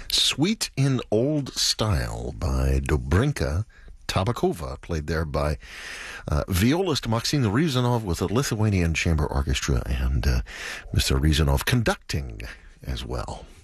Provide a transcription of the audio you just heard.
Suite in Old Style by Dobrinka Tabakova, played there by violist Maxim Rizanov with the Lithuanian Chamber Orchestra, and Mr. Rizanov conducting as well.